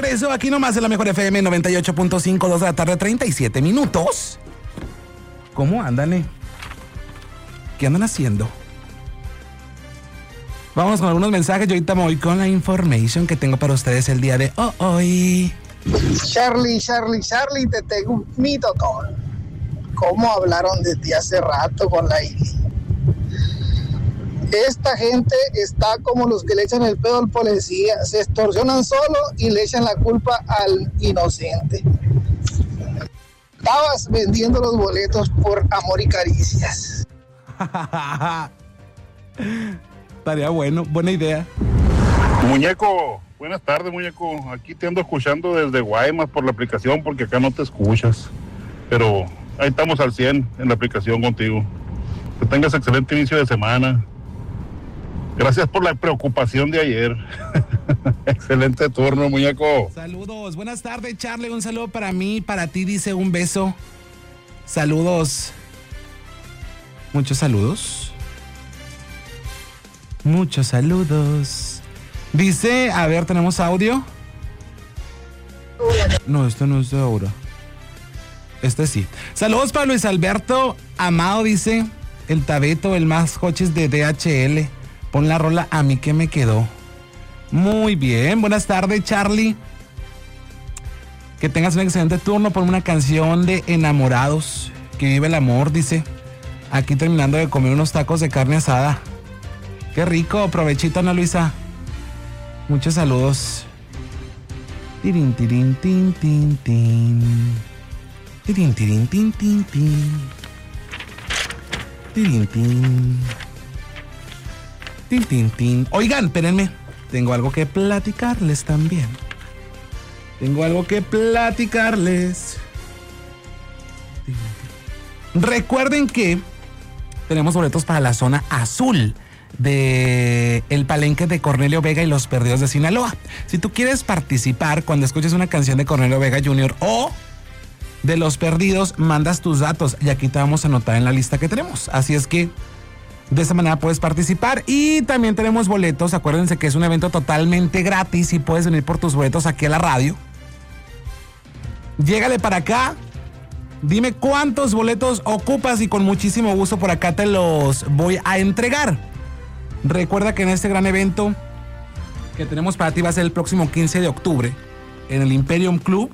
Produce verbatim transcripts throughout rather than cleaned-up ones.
regreso aquí nomás en la Mejor F M noventa y ocho punto cinco, dos de la tarde, treinta y siete minutos. ¿Cómo andan, eh? ¿Qué andan haciendo? Vamos con algunos mensajes. Yo ahorita me voy con la information que tengo para ustedes el día de hoy. Charlie, Charlie, Charlie, te tengo un mito con. ¿Cómo hablaron de ti hace rato con la Ili? Esta gente está como los que le echan el pedo al policía, se extorsionan solo y le echan la culpa al inocente. Estabas vendiendo los boletos por amor y caricias. Estaría bueno, buena idea. Muñeco, buenas tardes, muñeco. Aquí te ando escuchando desde Guaymas por la aplicación porque acá no te escuchas. Pero ahí estamos al cien en la aplicación contigo. Que tengas excelente inicio de semana. Gracias por la preocupación de ayer. Excelente turno, muñeco. Saludos, buenas tardes, Charlie. Un saludo para mí, para ti, dice un beso. Saludos. Muchos saludos. Muchos saludos. Dice, a ver, ¿tenemos audio? No, esto no es de ahora. Este sí. Saludos para Luis Alberto Amado, dice el Tabeto, el más coches de D H L. Pon la rola A mí que me quedó. Muy bien, buenas tardes, Charlie. Que tengas un excelente turno. Ponme una canción de Enamorados. Que vive el amor, dice. Aquí terminando de comer unos tacos de carne asada. Qué rico, provechito, Ana Luisa. Muchos saludos. Tirin, tirin, tin, tin, tin. Tirin, tirin, tin, tin, tin. Tirin, tin. Tin, tin, tin. Oigan, espérenme. Tengo algo que platicarles también. Tengo algo que platicarles. Recuerden que tenemos boletos para la zona azul de el Palenque de Cornelio Vega y los Perdidos de Sinaloa. Si tú quieres participar cuando escuches una canción de Cornelio Vega junior o de Los Perdidos, mandas tus datos y aquí te vamos a anotar en la lista que tenemos. Así es que de esa manera puedes participar. Y también tenemos boletos. Acuérdense que es un evento totalmente gratis y puedes venir por tus boletos aquí a la radio. Llégale para acá. Dime cuántos boletos ocupas y con muchísimo gusto por acá te los voy a entregar. Recuerda que en este gran evento que tenemos para ti va a ser el próximo quince de octubre en el Imperium Club.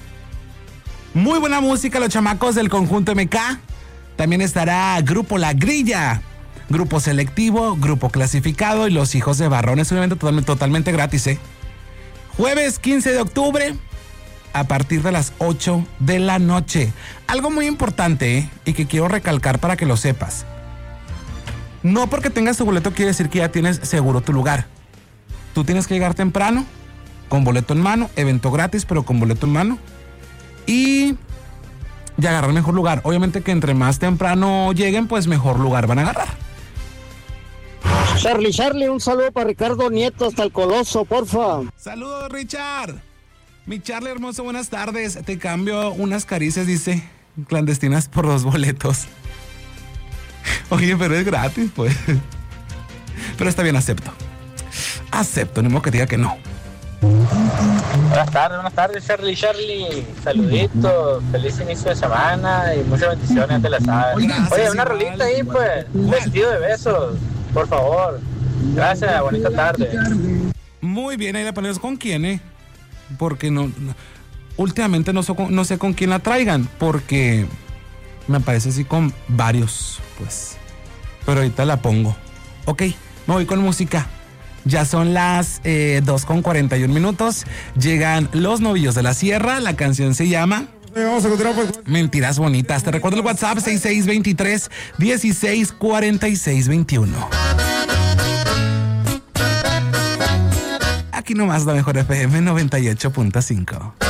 Muy buena música, los chamacos del conjunto M K. También estará Grupo La Grilla, Grupo Selectivo, Grupo Clasificado y Los Hijos de Barrón. Es un evento totalmente, totalmente gratis, ¿eh? Jueves quince de octubre a partir de las ocho de la noche. Algo muy importante, ¿eh? Y que quiero recalcar para que lo sepas. No porque tengas tu boleto quiere decir que ya tienes seguro tu lugar. Tú tienes que llegar temprano, con boleto en mano, evento gratis, pero con boleto en mano. Y ya agarrar mejor lugar. Obviamente que entre más temprano lleguen, pues mejor lugar van a agarrar. Charlie, Charlie, un saludo para Ricardo Nieto hasta el Coloso, porfa. Saludos, Richard. Mi Charlie hermoso, buenas tardes. Te cambio unas caricias, dice, clandestinas por dos boletos. Oye, pero es gratis, pues. Pero está bien, acepto. Acepto, ni modo que diga que no. Buenas tardes, buenas tardes, Charlie, Charlie. Saluditos, feliz inicio de semana y muchas bendiciones de la saga. Oye, una rolita ahí, pues. Un vestido de besos, por favor. Gracias, bonita tarde. Muy bien, ahí la ponemos. ¿Con quién, eh? Porque no, no últimamente no, so, no sé con quién la traigan, porque me parece así con varios, pues. Pero ahorita la pongo. Ok, me voy con música. Ya son las eh, dos con cuarenta y un minutos. Llegan Los Novillos de la Sierra. La canción se llama Vamos a continuar, pues. Mentiras Bonitas. Te recuerdo el WhatsApp seis seis dos tres, dieciséis cuarenta y seis veintiuno. Aquí nomás la Mejor F M noventa y ocho punto cinco.